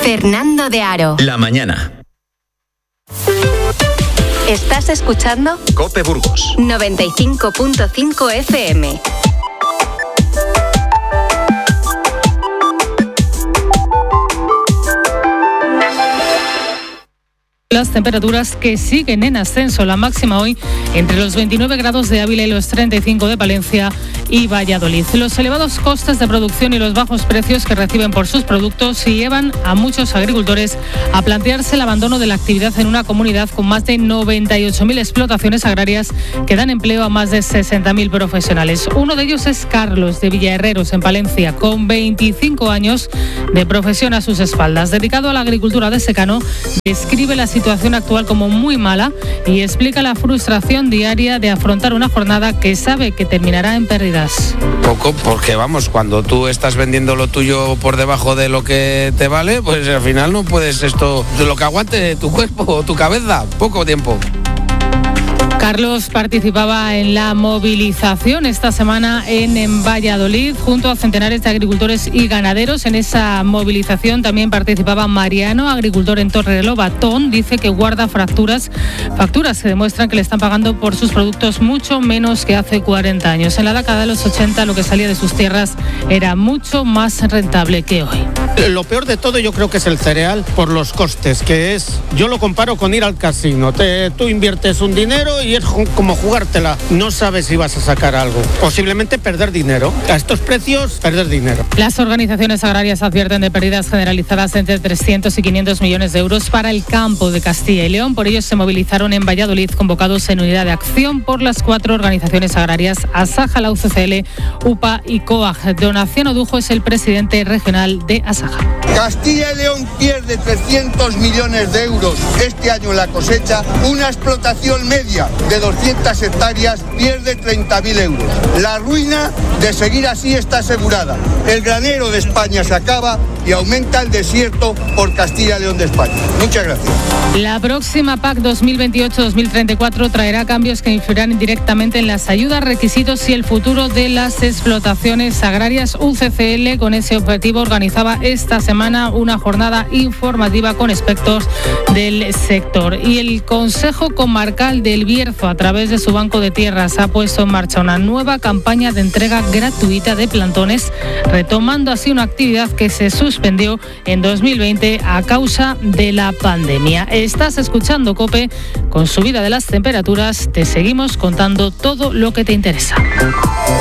Fernando de Aro. La mañana. ¿Estás escuchando? COPE Burgos 95.5 FM. Las temperaturas que siguen en ascenso, la máxima hoy entre los 29 grados de Ávila y los 35 de Palencia y Valladolid. Los elevados costes de producción y los bajos precios que reciben por sus productos llevan a muchos agricultores a plantearse el abandono de la actividad en una comunidad con más de 98.000 explotaciones agrarias que dan empleo a más de 60.000 profesionales. Uno de ellos es Carlos, de Villaherreros, en Palencia, con 25 años de profesión a sus espaldas. Dedicado a la agricultura de secano, describe la situación actual como muy mala y explica la frustración diaria de afrontar una jornada que sabe que terminará en pérdidas. Poco, porque vamos, cuando tú estás vendiendo lo tuyo por debajo de lo que te vale, pues al final no puedes esto, de lo que aguante tu cuerpo o tu cabeza, poco tiempo. Carlos participaba en la movilización esta semana en Valladolid junto a centenares de agricultores y ganaderos. En esa movilización también participaba Mariano, agricultor en Torre de Lobatón. Dice que guarda facturas que demuestran que le están pagando por sus productos mucho menos que hace 40 años. En la década de los 80 lo que salía de sus tierras era mucho más rentable que hoy. Lo peor de todo yo creo que es el cereal por los costes, que es, yo lo comparo con ir al casino. Tú inviertes un dinero y es como jugártela. No sabes si vas a sacar algo. Posiblemente perder dinero. A estos precios, perder dinero. Las organizaciones agrarias advierten de pérdidas generalizadas entre 300 y 500 millones de euros para el campo de Castilla y León. Por ello se movilizaron en Valladolid, convocados en unidad de acción por las 4 organizaciones agrarias: Asaja, la UCCL, UPA y COAG. Donación Odujo es el presidente regional de Asaja. Castilla y León pierde 300 millones de euros este año en la cosecha. Una explotación media de 200 hectáreas pierde 30.000 euros. La ruina de seguir así está asegurada. El granero de España se acaba y aumenta el desierto por Castilla y León de España. Muchas gracias. La próxima PAC 2028-2034 traerá cambios que influirán directamente en las ayudas, requisitos y el futuro de las explotaciones agrarias. UCCL, con ese objetivo, organizaba esta semana una jornada informativa con expertos del sector. Y el Consejo Comarcal del Bierzo, a través de su banco de tierras, ha puesto en marcha una nueva campaña de entrega gratuita de plantones, retomando así una actividad que se suspendió en 2020 a causa de la pandemia. Estás escuchando COPE. Con subida de las temperaturas te seguimos contando todo lo que te interesa.